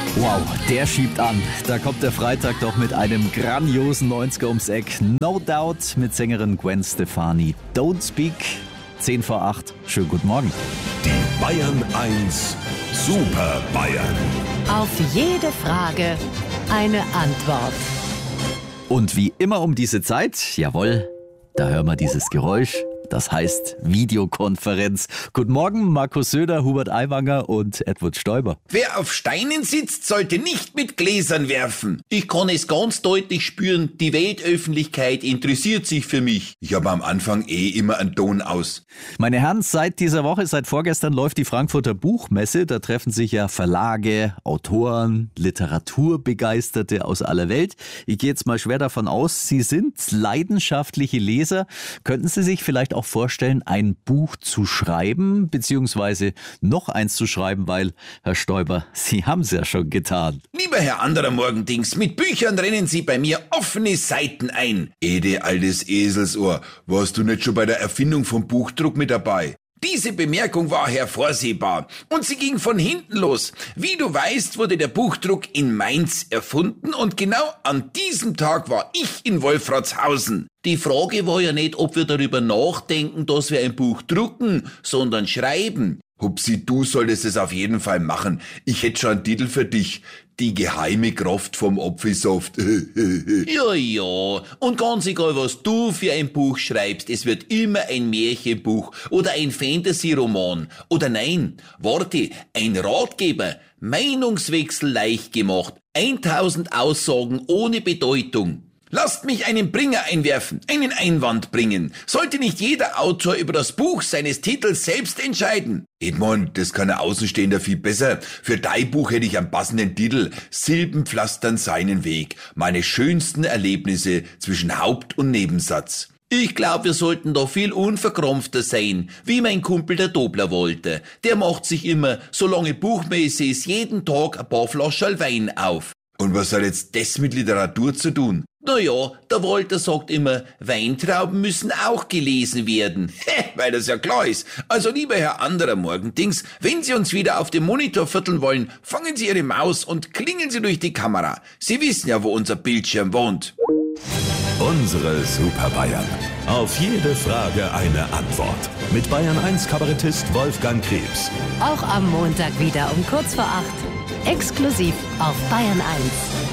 Wow, der schiebt an. Da kommt der Freitag doch mit einem grandiosen 90er ums Eck. No Doubt mit Sängerin Gwen Stefani. Don't Speak, 10 vor 8. Schönen guten Morgen. Die Bayern 1 Super Bayern. Auf jede Frage eine Antwort. Und wie immer um diese Zeit, jawohl, da hören wir dieses Geräusch. Das heißt Videokonferenz. Guten Morgen, Markus Söder, Hubert Aiwanger und Edward Stoiber. Wer auf Steinen sitzt, sollte nicht mit Gläsern werfen. Ich kann es ganz deutlich spüren, die Weltöffentlichkeit interessiert sich für mich. Ich habe am Anfang immer einen Ton aus. Meine Herren, seit dieser Woche, seit vorgestern läuft die Frankfurter Buchmesse. Da treffen sich ja Verlage, Autoren, Literaturbegeisterte aus aller Welt. Ich gehe jetzt mal schwer davon aus, Sie sind leidenschaftliche Leser. Könnten Sie sich vielleicht auch vorstellen, ein Buch zu schreiben, beziehungsweise noch eins zu schreiben, weil, Herr Stoiber, Sie haben es ja schon getan. Lieber Herr anderer Morgendings, mit Büchern rennen Sie bei mir offene Seiten ein. Ede, altes Eselsohr, warst du nicht schon bei der Erfindung vom Buchdruck mit dabei? Diese Bemerkung war hervorsehbar und sie ging von hinten los. Wie du weißt, wurde der Buchdruck in Mainz erfunden und genau an diesem Tag war ich in Wolfratshausen. Die Frage war ja nicht, ob wir darüber nachdenken, dass wir ein Buch drucken, sondern schreiben. Hupsi, du solltest es auf jeden Fall machen. Ich hätte schon einen Titel für dich. Die geheime Kraft vom Apfelsaft. Ja, und ganz egal, was du für ein Buch schreibst, es wird immer ein Märchenbuch oder ein Fantasy-Roman. Oder nein, warte, ein Ratgeber. Meinungswechsel leicht gemacht. 1000 Aussagen ohne Bedeutung. Lasst mich einen Bringer einwerfen, einen Einwand bringen. Sollte nicht jeder Autor über das Buch seines Titels selbst entscheiden? Edmund, das kann ein Außenstehender viel besser. Für dein Buch hätte ich einen passenden Titel. Silben pflastern seinen Weg. Meine schönsten Erlebnisse zwischen Haupt- und Nebensatz. Ich glaube, wir sollten da viel unverkrampfter sein, wie mein Kumpel der Dobler wollte. Der macht sich immer, solange Buchmesse ist, jeden Tag ein paar Flaschen Wein auf. Und was hat jetzt das mit Literatur zu tun? Naja, der Walter sagt immer, Weintrauben müssen auch gelesen werden. Weil das ja klar ist. Also lieber Herr anderer Morgendings, wenn Sie uns wieder auf dem Monitor vierteln wollen, fangen Sie Ihre Maus und klingeln Sie durch die Kamera. Sie wissen ja, wo unser Bildschirm wohnt. Unsere Super Bayern. Auf jede Frage eine Antwort. Mit Bayern 1 Kabarettist Wolfgang Krebs. Auch am Montag wieder um kurz vor 8. Exklusiv auf Bayern 1.